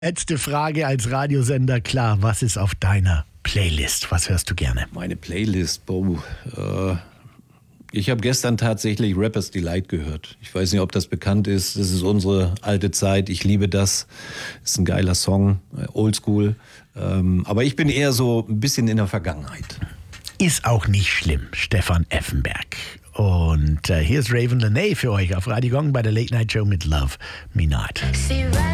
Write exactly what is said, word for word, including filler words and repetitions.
Letzte Frage als Radiosender. Klar, was ist auf deiner Playlist? Was hörst du gerne? Meine Playlist, boah, äh, ich habe gestern tatsächlich Rappers Delight gehört. Ich weiß nicht, ob das bekannt ist. Das ist unsere alte Zeit. Ich liebe das. Ist ein geiler Song, oldschool. Ähm, aber ich bin eher so ein bisschen in der Vergangenheit. Ist auch nicht schlimm, Stefan Effenberg. Und äh, hier ist Raven Lenae für euch auf Radio Gong bei der Late Night Show mit Love Me Not.